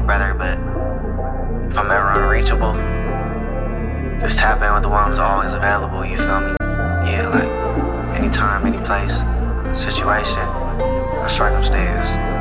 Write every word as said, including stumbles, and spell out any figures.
brother, but if I'm ever unreachable, just tap in with the one who's always available, you feel me? Yeah, like anytime, any place, situation, or circumstance.